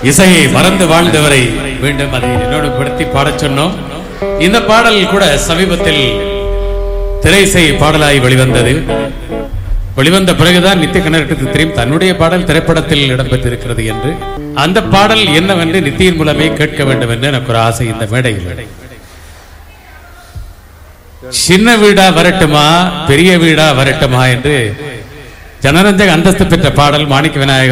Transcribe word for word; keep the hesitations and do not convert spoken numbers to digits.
இசையை மறந்து வாழ்ந்தவரை மீண்டும் அதை என்னோடு படுத்தி பாடச் சொன்னோம். இந்த பாடல் கூட சமீபத்தில் திரைசை பாடலாய் வெளிவந்தது. வெளிவந்த பிறகுதான் நித்திய கண்ணகத்துக்கு தெரியும் தன்னுடைய பாடல் திரைப்படத்தில் இடம்பெற்றிருக்கிறது என்று. அந்த பாடல் என்னவென்று நித்தியின் மூலமே கேட்க வேண்டும் என்று எனக்கு ஒரு ஆசை. இந்த மேடையில் சின்ன வீடா வரட்டுமா பெரிய வீடா வரட்டுமா என்று ஜனரஞ்சக அந்தஸ்து பெற்ற பாடல் மாணிக்க விநாயகம்